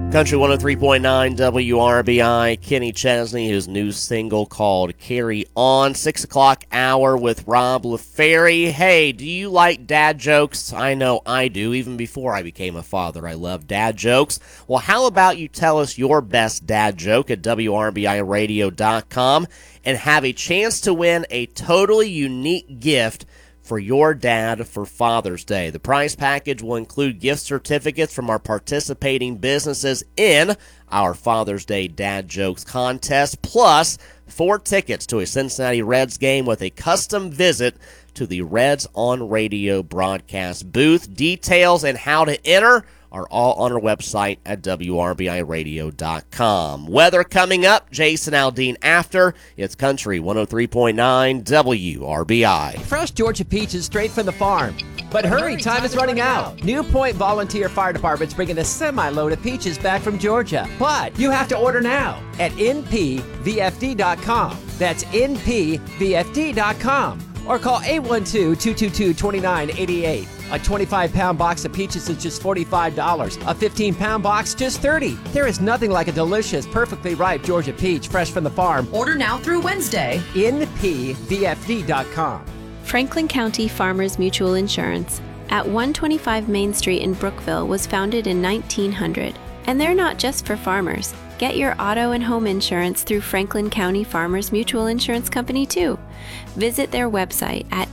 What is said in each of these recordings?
Country 103.9 WRBI, Kenny Chesney, his new single called Carry On, 6 o'clock hour with Rob LaFerry. Hey, do you like dad jokes? I know I do. Even before I became a father, I love dad jokes. Well, how about you tell us your best dad joke at WRBIRadio.com and have a chance to win a totally unique gift for your dad for Father's Day. The prize package will include gift certificates from our participating businesses in our Father's Day Dad Jokes contest, plus 4 tickets to a Cincinnati Reds game with a custom visit to the Reds on Radio broadcast booth. Details and how to enter are all on our website at WRBIRadio.com. Weather coming up, Jason Aldean after. It's Country 103.9 WRBI. Fresh Georgia peaches straight from the farm. But hurry, time is running out. New Point Volunteer Fire Department's bringing a semi-load of peaches back from Georgia. But you have to order now at npvfd.com. That's npvfd.com. Or call 812-222-2988. A 25-pound box of peaches is just $45. A 15-pound box, just $30. There is nothing like a delicious, perfectly ripe Georgia peach fresh from the farm. Order now through Wednesday. npvfd.com. Franklin County Farmers Mutual Insurance at 125 Main Street in Brookville was founded in 1900. And they're not just for farmers. Get your auto and home insurance through Franklin County Farmers Mutual Insurance Company, too. Visit their website at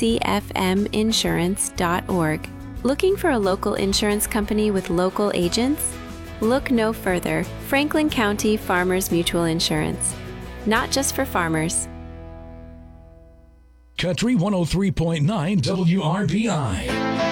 fcfminsurance.org. Looking for a local insurance company with local agents? Look no further. Franklin County Farmers Mutual Insurance. Not just for farmers. Country 103.9 WRBI.